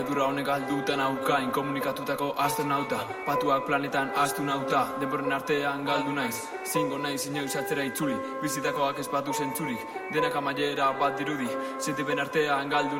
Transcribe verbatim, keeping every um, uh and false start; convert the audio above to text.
Dura honek galduta nauka, inkomunikatutako astronauta. Patuak planetan astunauta, denboren artean galdu naiz. Zingo naiz inoiz atzera itzuli, bizitakoak ez batu zentzurik. Denak amaiera bat dirudi, sentipen artean galdu